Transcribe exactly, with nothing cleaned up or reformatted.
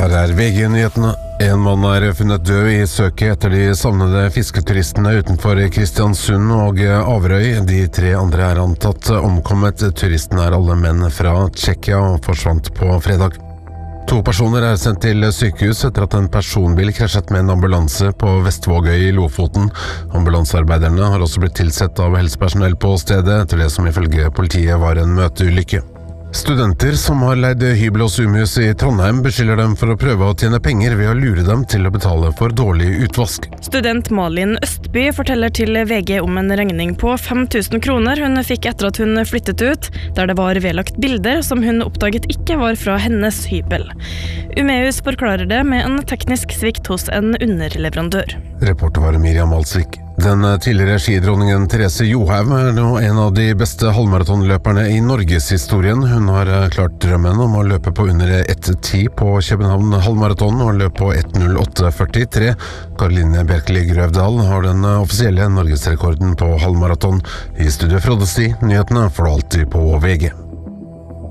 Her er V G-nyhetene. En mann er funnet død i søket etter de savnede fisketuristene utenfor Kristiansund og Averøy. De tre andre er antatt omkommet. Turistene er alle menn fra Tsjekkia og forsvant på fredag. To personer er sendt til sykehus etter at en personbil krasjet med en ambulanse på Vestvågøy i Lofoten. Ambulansearbeiderne har også blitt tilsett av helsepersonell på stedet, etter det som ifølge politiet var en møteulykke. Studenter som har leid hybel hos Umus i Trondheim beskylder dem for å prøve å tjene penger ved å lure dem til å betale for dårlig utvask. Student Malin Østby forteller til V G om en regning på fem tusen kroner hun fikk etter at hun flyttet ut, der det var vedlagt bilder som hun oppdaget ikke var fra hennes hybel. Umeus forklarer det med en teknisk svikt hos en underleverandør. Reporter var Miriam Alsvik. Den tidligere skidronningen Therese Johaug er nå en av de beste halvmaratonløperne i Norgeshistorien. Hun har klart drømmen om å løpe på under ett ti på København halvmaraton og løp på ett null åtte førtitre. Karoline Bjerkeli Grøvdal har den offisielle norgesrekorden på halvmaraton. I studio Frode Sti, nyhetene får du alltid på V G.